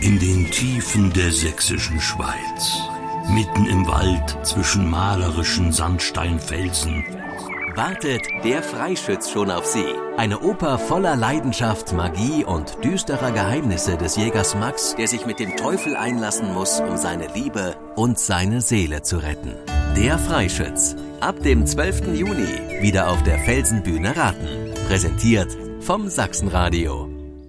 In den Tiefen der sächsischen Schweiz, mitten im Wald zwischen malerischen Sandsteinfelsen, wartet Der Freischütz schon auf Sie. Eine Oper voller Leidenschaft, Magie und düsterer Geheimnisse des Jägers Max, der sich mit dem Teufel einlassen muss, um seine Liebe und seine Seele zu retten. Der Freischütz. Ab dem 12. Juni wieder auf der Felsenbühne Raten. Präsentiert vom Sachsenradio.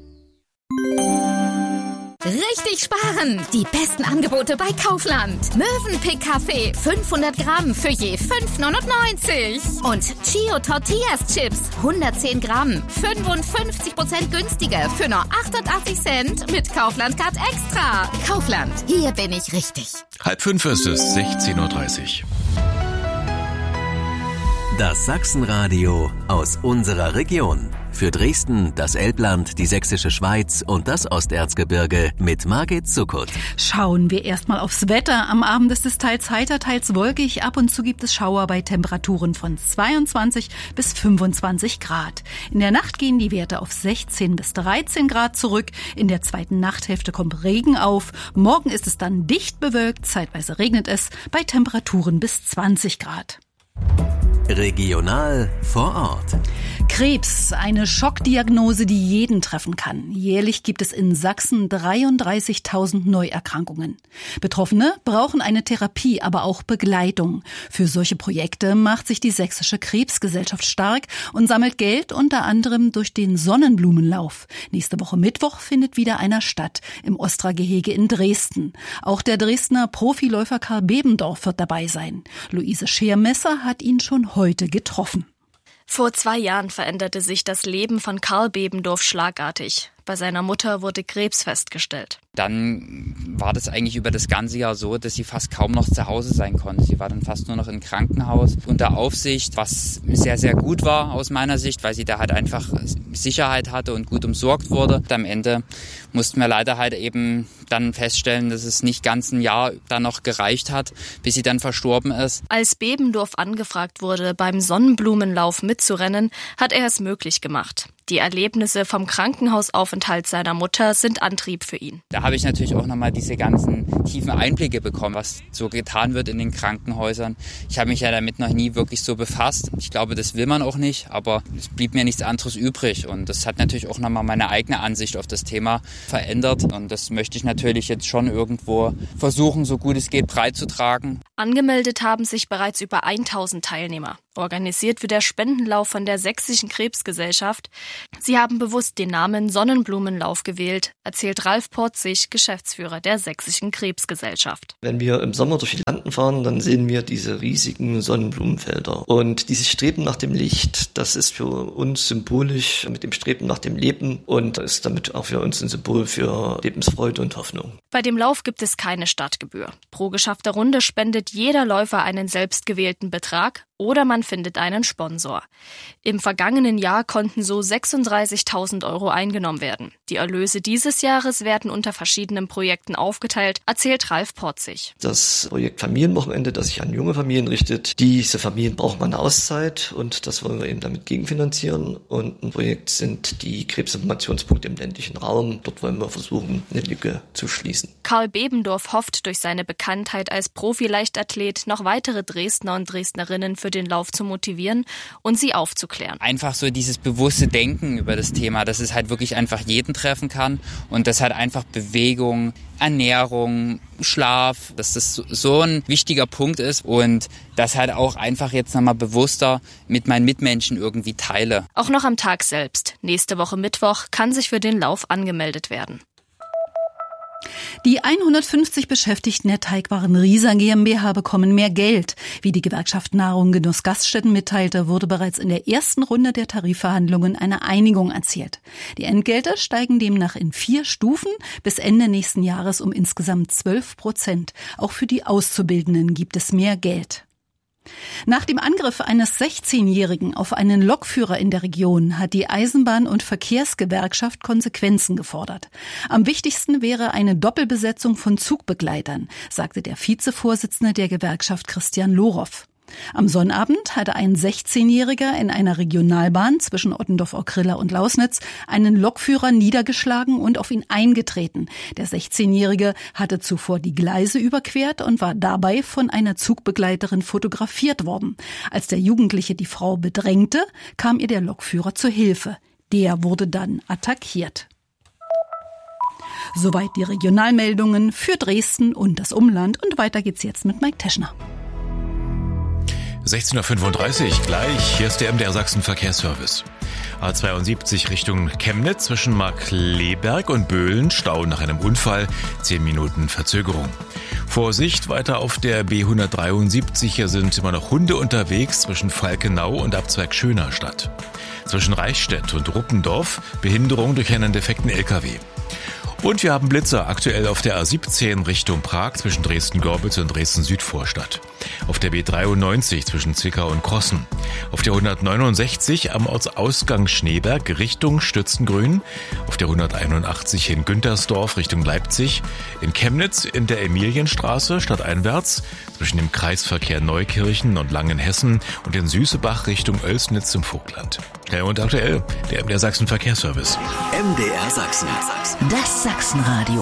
Richtig sparen! Die besten Angebote bei Kaufland. Mövenpick Kaffee 500 Gramm für je 5,99. Und Chio Tortillas Chips 110 Gramm 55% günstiger für nur 88 Cent mit Kaufland Card Extra. Kaufland, hier bin ich richtig. 4:30 ist es, 16:30 Uhr. Das Sachsenradio aus unserer Region. Für Dresden, das Elbland, die Sächsische Schweiz und das Osterzgebirge mit Margit Zuckert. Schauen wir erstmal aufs Wetter. Am Abend ist es teils heiter, teils wolkig. Ab und zu gibt es Schauer bei Temperaturen von 22 bis 25 Grad. In der Nacht gehen die Werte auf 16 bis 13 Grad zurück. In der zweiten Nachthälfte kommt Regen auf. Morgen ist es dann dicht bewölkt, zeitweise regnet es, bei Temperaturen bis 20 Grad. Regional vor Ort. Krebs, eine Schockdiagnose, die jeden treffen kann. Jährlich gibt es in Sachsen 33.000 Neuerkrankungen. Betroffene brauchen eine Therapie, aber auch Begleitung. Für solche Projekte macht sich die Sächsische Krebsgesellschaft stark und sammelt Geld unter anderem durch den Sonnenblumenlauf. Nächste Woche Mittwoch findet wieder einer statt, im Ostra-Gehege in Dresden. Auch der Dresdner Profiläufer Karl Bebendorf wird dabei sein. Luise Schermesser hat ihn schon heute getroffen. Vor 2 Jahren veränderte sich das Leben von Karl Bebendorf schlagartig. Bei seiner Mutter wurde Krebs festgestellt. Dann war das eigentlich über das ganze Jahr so, dass sie fast kaum noch zu Hause sein konnte. Sie war dann fast nur noch im Krankenhaus unter Aufsicht, was sehr, sehr gut war aus meiner Sicht, weil sie da halt einfach Sicherheit hatte und gut umsorgt wurde. Und am Ende mussten wir leider halt eben dann feststellen, dass es nicht ganz ein Jahr dann noch gereicht hat, bis sie dann verstorben ist. Als Bebendorf angefragt wurde, beim Sonnenblumenlauf mitzurennen, hat er es möglich gemacht. Die Erlebnisse vom Krankenhausaufenthalt seiner Mutter sind Antrieb für ihn. Da habe ich natürlich auch nochmal diese ganzen tiefen Einblicke bekommen, was so getan wird in den Krankenhäusern. Ich habe mich ja damit noch nie wirklich so befasst. Ich glaube, das will man auch nicht, aber es blieb mir nichts anderes übrig. Und das hat natürlich auch nochmal meine eigene Ansicht auf das Thema verändert. Und das möchte ich natürlich jetzt schon irgendwo versuchen, so gut es geht, breit zu tragen. Angemeldet haben sich bereits über 1000 Teilnehmer. Organisiert wird der Spendenlauf von der Sächsischen Krebsgesellschaft. Sie haben bewusst den Namen Sonnenblumenlauf gewählt, erzählt Ralf Porzig, Geschäftsführer der Sächsischen Krebsgesellschaft. Wenn wir im Sommer durch die Landen fahren, dann sehen wir diese riesigen Sonnenblumenfelder. Und dieses Streben nach dem Licht, das ist für uns symbolisch mit dem Streben nach dem Leben und ist damit auch für uns ein Symbol für Lebensfreude und Hoffnung. Bei dem Lauf gibt es keine Startgebühr. Pro geschaffter Runde spendet jeder Läufer einen selbstgewählten Betrag oder man findet einen Sponsor. Im vergangenen Jahr konnten so 36.000 € eingenommen werden. Die Erlöse dieses Jahres werden unter verschiedenen Projekten aufgeteilt, erzählt Ralf Porzig. Das Projekt Familienwochenende, das sich an junge Familien richtet, diese Familien brauchen mal eine Auszeit und das wollen wir eben damit gegenfinanzieren. Und ein Projekt sind die Krebsinformationspunkte im ländlichen Raum. Dort wollen wir versuchen, eine Lücke zu schließen. Karl Bebendorf hofft, durch seine Bekanntheit als Profi-Leichtathlet noch weitere Dresdner und Dresdnerinnen für den Lauf zu motivieren und sie aufzuklären. Einfach so dieses bewusste Denken über das Thema, dass es halt wirklich einfach jeden treffen kann und dass halt einfach Bewegung, Ernährung, Schlaf, dass das so ein wichtiger Punkt ist und das halt auch einfach jetzt nochmal bewusster mit meinen Mitmenschen irgendwie teile. Auch noch am Tag selbst, nächste Woche Mittwoch, kann sich für den Lauf angemeldet werden. Die 150 Beschäftigten der Teigwaren Riesa GmbH bekommen mehr Geld. Wie die Gewerkschaft Nahrung Genuss Gaststätten mitteilte, wurde bereits in der ersten Runde der Tarifverhandlungen eine Einigung erzielt. Die Entgelte steigen demnach in 4 Stufen bis Ende nächsten Jahres um insgesamt 12%. Auch für die Auszubildenden gibt es mehr Geld. Nach dem Angriff eines 16-Jährigen auf einen Lokführer in der Region hat die Eisenbahn- und Verkehrsgewerkschaft Konsequenzen gefordert. Am wichtigsten wäre eine Doppelbesetzung von Zugbegleitern, sagte der Vizevorsitzende der Gewerkschaft Christian Lorow. Am Sonnabend hatte ein 16-Jähriger in einer Regionalbahn zwischen Ottendorf-Ockrilla und Lausnitz einen Lokführer niedergeschlagen und auf ihn eingetreten. Der 16-Jährige hatte zuvor die Gleise überquert und war dabei von einer Zugbegleiterin fotografiert worden. Als der Jugendliche die Frau bedrängte, kam ihr der Lokführer zur Hilfe. Der wurde dann attackiert. Soweit die Regionalmeldungen für Dresden und das Umland. Und weiter geht's jetzt mit Mike Teschner. 16:35 Uhr gleich. Hier ist der MDR Sachsen Verkehrsservice. A72 Richtung Chemnitz zwischen Markkleeberg und Böhlen. Stau nach einem Unfall. 10 Minuten Verzögerung. Vorsicht, weiter auf der B173. Hier sind immer noch Hunde unterwegs zwischen Falkenau und Abzweig Schönerstadt. Zwischen Reichstätt und Ruppendorf Behinderung durch einen defekten LKW. Und wir haben Blitzer aktuell auf der A17 Richtung Prag zwischen Dresden-Gorbitz und Dresden-Südvorstadt. Auf der B93 zwischen Zwickau und Krossen. Auf der 169 am Ortsausgang Schneeberg Richtung Stützengrün. Auf der 181 in Güntersdorf Richtung Leipzig. In Chemnitz in der Emilienstraße stadteinwärts zwischen dem Kreisverkehr Neukirchen und Langenhessen und in Süßebach Richtung Oelsnitz im Vogtland. Ja, und aktuell der MDR Sachsen Verkehrsservice. MDR Sachsen. Das Sachsenradio.